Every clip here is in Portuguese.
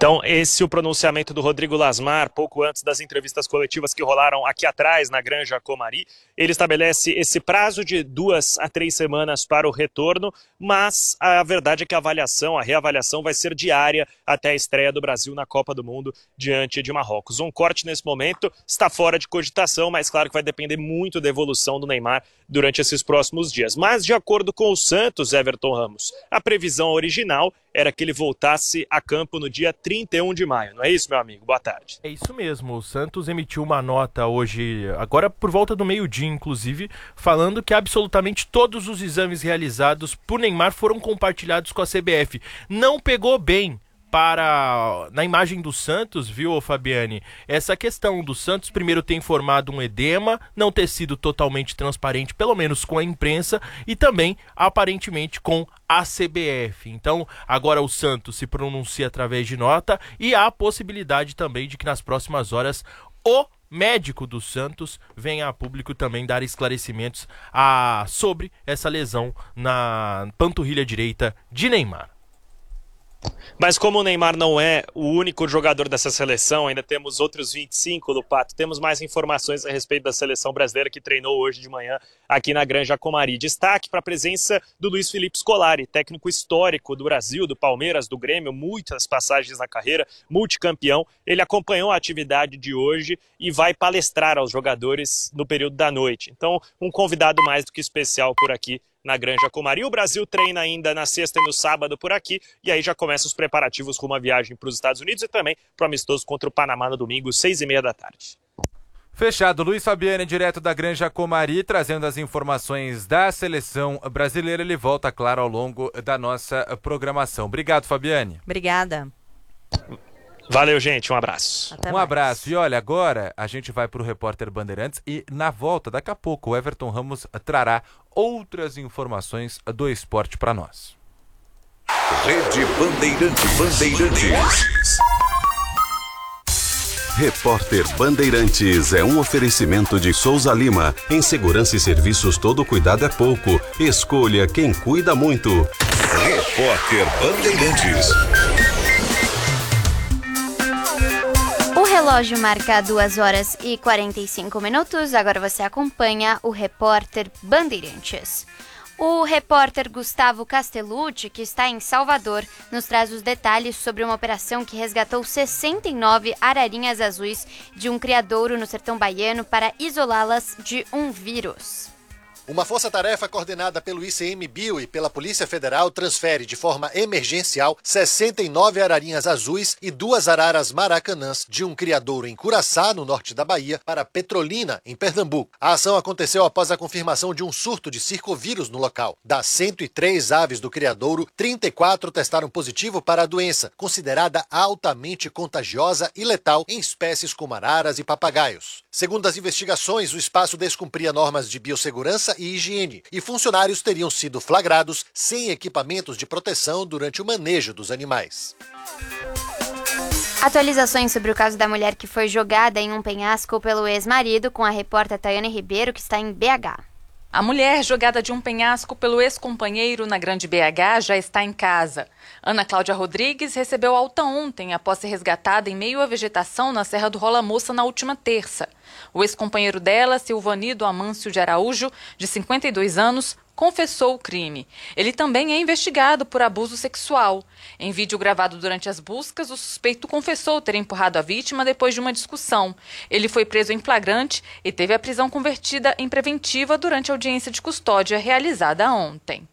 Então, esse é o pronunciamento do Rodrigo Lasmar, pouco antes das entrevistas coletivas que rolaram aqui atrás, na Granja Comari. Ele estabelece esse prazo de 2 a 3 semanas para o retorno, mas a verdade é que a reavaliação vai ser diária até a estreia do Brasil na Copa do Mundo diante de Marrocos. Um corte nesse momento está fora de cogitação, mas claro que vai depender muito da evolução do Neymar durante esses próximos dias. Mas de acordo com o Santos, Everton Ramos, a previsão original era que ele voltasse a campo no dia 31 de maio. Não é isso, meu amigo? Boa tarde. É isso mesmo. O Santos emitiu uma nota hoje, agora por volta do meio-dia, inclusive, falando que absolutamente todos os exames realizados por Neymar foram compartilhados com a CBF. Não pegou bem na imagem do Santos, viu, Fabiane? Essa questão do Santos, primeiro, ter informado um edema, não ter sido totalmente transparente, pelo menos com a imprensa, e também, aparentemente, com a CBF. Então, agora o Santos se pronuncia através de nota e há a possibilidade também de que nas próximas horas o médico do Santos venha a público também dar esclarecimentos sobre essa lesão na panturrilha direita de Neymar. Mas como o Neymar não é o único jogador dessa seleção, ainda temos outros 25 do Pato, temos mais informações a respeito da seleção brasileira que treinou hoje de manhã aqui na Granja Comari. Destaque para a presença do Luiz Felipe Scolari, técnico histórico do Brasil, do Palmeiras, do Grêmio, muitas passagens na carreira, multicampeão. Ele acompanhou a atividade de hoje e vai palestrar aos jogadores no período da noite. Então, um convidado mais do que especial por aqui na Granja Comari. O Brasil treina ainda na sexta e no sábado por aqui, e aí já começam os preparativos rumo à viagem para os Estados Unidos e também para o amistoso contra o Panamá no domingo, 6h30 da tarde. Fechado. Luiz Fabiane, direto da Granja Comari, trazendo as informações da seleção brasileira. Ele volta, claro, ao longo da nossa programação. Obrigado, Fabiane. Obrigada. Valeu, gente. Um abraço. Até um mais. abraço. E olha, agora a gente vai para o Repórter Bandeirantes e na volta, daqui a pouco, o Everton Ramos trará outras informações do esporte para nós. Rede Bandeirantes. Repórter Bandeirantes é um oferecimento de Souza Lima. Em segurança e serviços, todo cuidado é pouco. Escolha quem cuida muito. Repórter Bandeirantes. O relógio marca 2h45. Agora você acompanha o Repórter Bandeirantes. O repórter Gustavo Castellucci, que está em Salvador, nos traz os detalhes sobre uma operação que resgatou 69 ararinhas azuis de um criadouro no sertão baiano para isolá-las de um vírus. Uma força-tarefa coordenada pelo ICMBio e pela Polícia Federal transfere de forma emergencial 69 ararinhas azuis e 2 araras maracanãs de um criadouro em Curaçá, no norte da Bahia, para Petrolina, em Pernambuco. A ação aconteceu após a confirmação de um surto de circovírus no local. Das 103 aves do criadouro, 34 testaram positivo para a doença, considerada altamente contagiosa e letal em espécies como araras e papagaios. Segundo as investigações, o espaço descumpria normas de biossegurança e higiene, e funcionários teriam sido flagrados sem equipamentos de proteção durante o manejo dos animais. Atualizações sobre o caso da mulher que foi jogada em um penhasco pelo ex-marido, com a repórter Tayane Ribeiro, que está em BH. A mulher jogada de um penhasco pelo ex-companheiro na Grande BH já está em casa. Ana Cláudia Rodrigues recebeu alta ontem após ser resgatada em meio à vegetação na Serra do Rola Moça na última terça. O ex-companheiro dela, Silvanido Amâncio de Araújo, de 52 anos, confessou o crime. Ele também é investigado por abuso sexual. Em vídeo gravado durante as buscas, o suspeito confessou ter empurrado a vítima depois de uma discussão. Ele foi preso em flagrante e teve a prisão convertida em preventiva durante a audiência de custódia realizada ontem.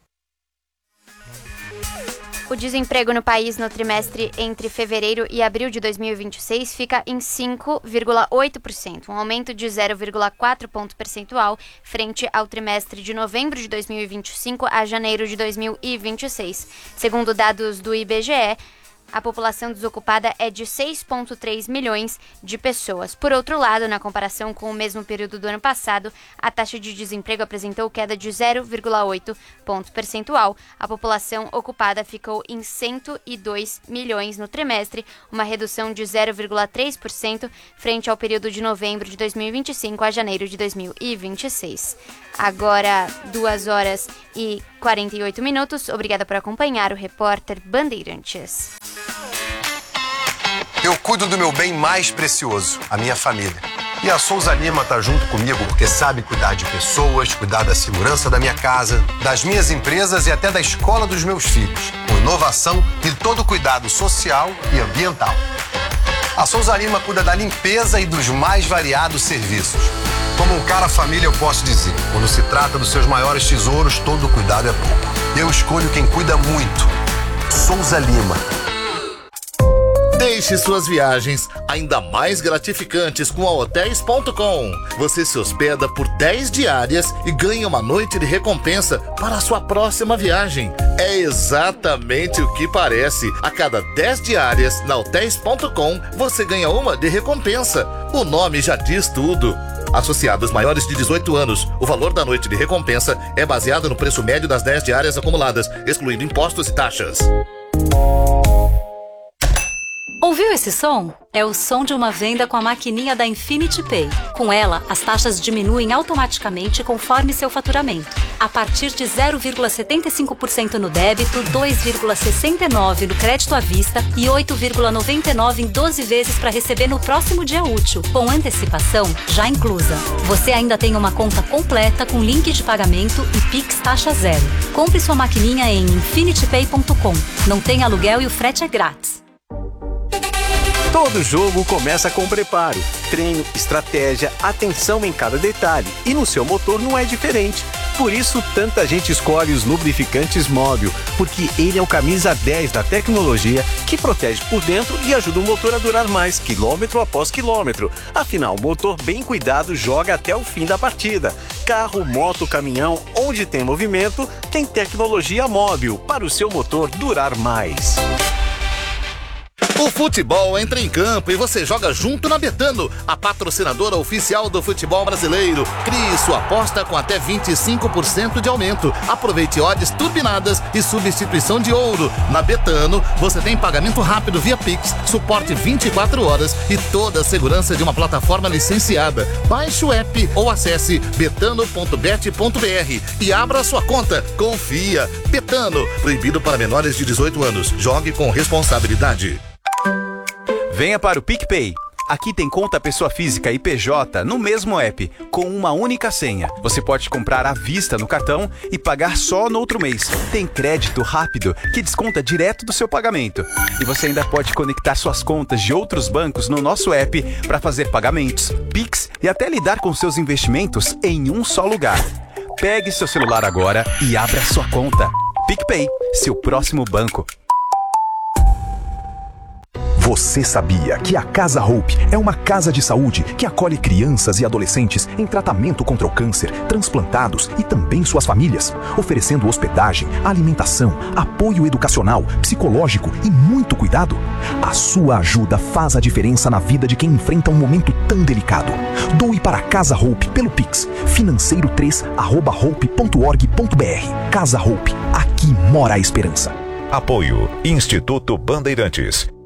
O desemprego no país no trimestre entre fevereiro e abril de 2026 fica em 5,8%, um aumento de 0,4 ponto percentual frente ao trimestre de novembro de 2025 a janeiro de 2026. Segundo dados do IBGE, a população desocupada é de 6,3 milhões de pessoas. Por outro lado, na comparação com o mesmo período do ano passado, a taxa de desemprego apresentou queda de 0,8 ponto percentual. A população ocupada ficou em 102 milhões no trimestre, uma redução de 0,3% frente ao período de novembro de 2025 a janeiro de 2026. Agora, 2h48. Obrigada por acompanhar o Repórter Bandeirantes. Eu cuido do meu bem mais precioso, a minha família. E a Souza Lima tá junto comigo porque sabe cuidar de pessoas, cuidar da segurança da minha casa, das minhas empresas e até da escola dos meus filhos, com inovação e todo cuidado social e ambiental. A Souza Lima cuida da limpeza e dos mais variados serviços. Como um cara família, eu posso dizer, quando se trata dos seus maiores tesouros, todo cuidado é pouco. Eu escolho quem cuida muito. Souza Lima. Deixe suas viagens ainda mais gratificantes com a Hotels.com. Você se hospeda por 10 diárias e ganha uma noite de recompensa para a sua próxima viagem. É exatamente o que parece. A cada 10 diárias na Hotels.com, você ganha uma de recompensa. O nome já diz tudo. Associados maiores de 18 anos, o valor da noite de recompensa é baseado no preço médio das 10 diárias acumuladas, excluindo impostos e taxas. Ouviu esse som? É o som de uma venda com a maquininha da Infinity Pay. Com ela, as taxas diminuem automaticamente conforme seu faturamento. A partir de 0,75% no débito, 2,69% no crédito à vista e 8,99% em 12 vezes para receber no próximo dia útil, com antecipação já inclusa. Você ainda tem uma conta completa com link de pagamento e Pix taxa zero. Compre sua maquininha em infinitypay.com. Não tem aluguel e o frete é grátis. Todo jogo começa com preparo, treino, estratégia, atenção em cada detalhe. E no seu motor não é diferente. Por isso, tanta gente escolhe os lubrificantes Móbil, porque ele é o camisa 10 da tecnologia que protege por dentro e ajuda o motor a durar mais, quilômetro após quilômetro. Afinal, o motor bem cuidado joga até o fim da partida. Carro, moto, caminhão, onde tem movimento, tem tecnologia Móbil para o seu motor durar mais. O futebol entra em campo e você joga junto na Betano, a patrocinadora oficial do futebol brasileiro. Crie sua aposta com até 25% de aumento. Aproveite odds turbinadas e substituição de ouro. Na Betano, você tem pagamento rápido via Pix, suporte 24 horas e toda a segurança de uma plataforma licenciada. Baixe o app ou acesse betano.bet.br e abra sua conta. Confia. Betano, proibido para menores de 18 anos. Jogue com responsabilidade. Venha para o PicPay. Aqui tem conta pessoa física e PJ no mesmo app, com uma única senha. Você pode comprar à vista no cartão e pagar só no outro mês. Tem crédito rápido que desconta direto do seu pagamento. E você ainda pode conectar suas contas de outros bancos no nosso app para fazer pagamentos, Pix e até lidar com seus investimentos em um só lugar. Pegue seu celular agora e abra sua conta. PicPay, seu próximo banco. Você sabia que a Casa Hope é uma casa de saúde que acolhe crianças e adolescentes em tratamento contra o câncer, transplantados e também suas famílias, oferecendo hospedagem, alimentação, apoio educacional, psicológico e muito cuidado? A sua ajuda faz a diferença na vida de quem enfrenta um momento tão delicado. Doe para a Casa Hope pelo Pix, financeiro3@hope.org.br. Casa Hope, aqui mora a esperança. Apoio Instituto Bandeirantes.